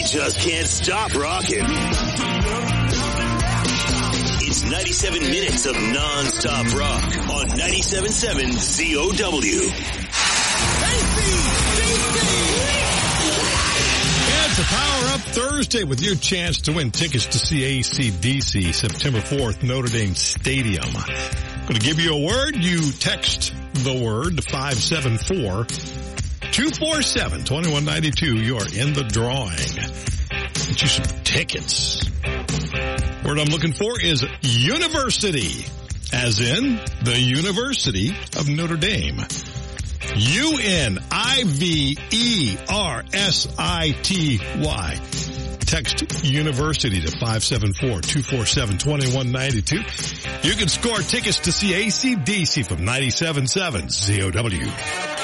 just can't stop rocking. It's 97 minutes of non-stop rock on 97.7 ZOW. It's a Power Up Thursday with your chance to win tickets to see AC/DC September 4th, Notre Dame Stadium. I'm going to give you a word. You text the word to 574-247-2192. You're in the drawing. Get you some tickets. Word I'm looking for is university, as in the University of Notre Dame. UNIVERSITY. Text university to 574-247-2192. You can score tickets to see AC/DC from 97.7 ZOW.